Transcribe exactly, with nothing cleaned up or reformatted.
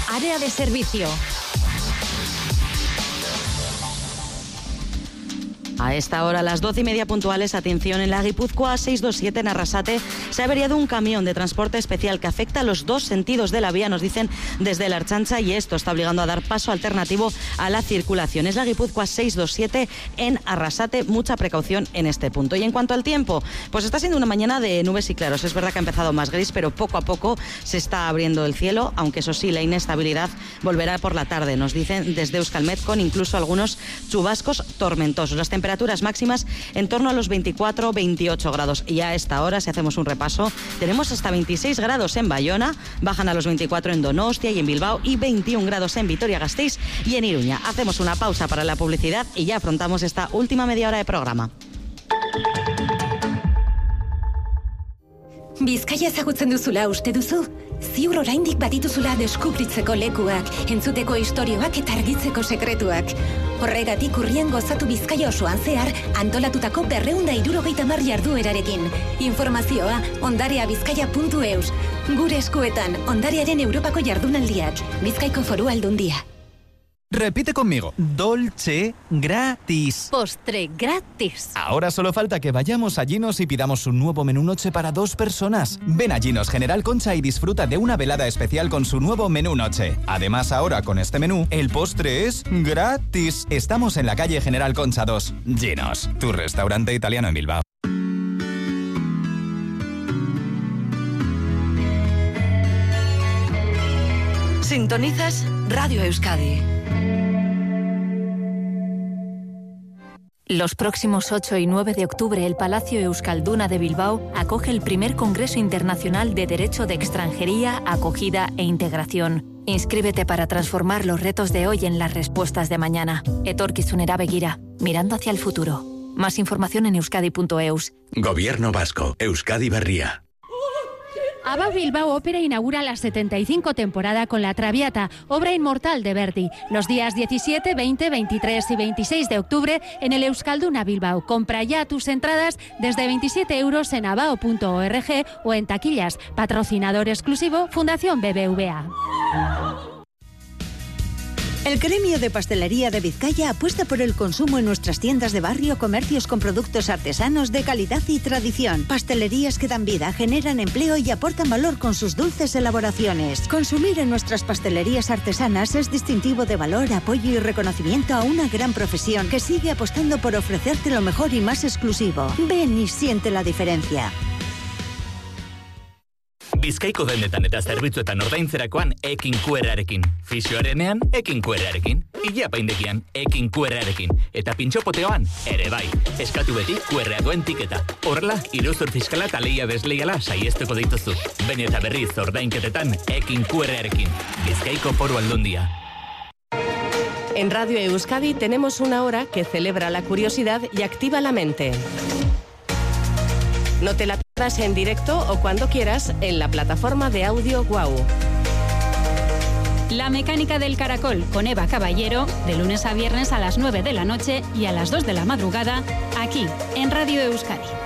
Área de servicio. A esta hora, a las doce y media puntuales, atención, en la Guipúzcoa seiscientos veintisiete en Arrasate se ha averiado un camión de transporte especial que afecta a los dos sentidos de la vía, nos dicen desde la Ertzaintza, y esto está obligando a dar paso alternativo a la circulación. Es la Guipúzcoa seiscientos veintisiete en Arrasate, mucha precaución en este punto. Y en cuanto al tiempo, pues está siendo una mañana de nubes y claros. Es verdad que ha empezado más gris, pero poco a poco se está abriendo el cielo, aunque eso sí, la inestabilidad volverá por la tarde, nos dicen desde Euskalmet, con incluso algunos chubascos tormentosos. Las temperaturas máximas en torno a los veinticuatro veintiocho grados. Y a esta hora, si hacemos un repaso, tenemos hasta veintiséis grados en Bayona, bajan a los veinticuatro en Donostia y en Bilbao, y veintiún grados en Vitoria-Gasteiz y en Iruña. Hacemos una pausa para la publicidad y ya afrontamos esta última media hora de programa. Bizkaia ezagutzen duzula uste duzu? Ziur oraindik badituzula deskubritzeko lekuak, entzuteko istorioak eta argitzeko sekretuak. Horregatik urrian gozatu Bizkaia osoan zehar antolatutako berrehun eta hirurogeita hamar jarduerarekin. Informazioa ondareabizkaia puntu eus. Gure eskuetan ondarearen Europako jardunaldiak. Bizkaiko Foru Aldundia. Repite conmigo. Dolce gratis. Postre gratis. Ahora solo falta que vayamos a Ginos y pidamos un nuevo menú noche para dos personas. Ven a Ginos General Concha y disfruta de una velada especial con su nuevo menú noche. Además, ahora con este menú, el postre es gratis. Estamos en la calle General Concha dos. Ginos, tu restaurante italiano en Bilbao. Sintonizas Radio Euskadi. Los próximos ocho y nueve de octubre, el Palacio Euskalduna de Bilbao acoge el primer Congreso Internacional de Derecho de Extranjería, Acogida e Integración. Inscríbete para transformar los retos de hoy en las respuestas de mañana. Etorkizunera begira, mirando hacia el futuro. Más información en euskadi punto eus. Gobierno Vasco, Euskadi Berria. ABBA Bilbao Ópera inaugura la setenta y cinco temporada con La Traviata, obra inmortal de Verdi, los días diecisiete, veinte, veintitrés y veintiséis de octubre en el Euskalduna Bilbao. Compra ya tus entradas desde veintisiete euros en abao punto org o en taquillas. Patrocinador exclusivo, Fundación B B V A. El Gremio de Pastelería de Vizcaya apuesta por el consumo en nuestras tiendas de barrio, comercios con productos artesanos de calidad y tradición. Pastelerías que dan vida, generan empleo y aportan valor con sus dulces elaboraciones. Consumir en nuestras pastelerías artesanas es distintivo de valor, apoyo y reconocimiento a una gran profesión que sigue apostando por ofrecerte lo mejor y más exclusivo. Ven y siente la diferencia. Bizkaiko dendetan eta zerbitzuetan ordaintzerakoan ekin Q R-arekin. Fisioarenean ekin Q R-arekin. Ilapaindegian ekin Q R-arekin. Eta pintxopoteoan ere bai. Eskatu beti Q R-a duen tiketa. Horrela, iruzur fiskala eta lehia desleiala saiestuko dituzu. Bene eta berriz ordainketetan ekin Q R-arekin. Bizkaiko Foru Aldundia. En Radio Euskadi tenemos una hora que celebra la curiosidad y activa la mente. No te la pierdas en directo o cuando quieras en la plataforma de audio Guau. La mecánica del caracol con Eva Caballero, de lunes a viernes a las nueve de la noche y a las dos de la madrugada, aquí en Radio Euskadi.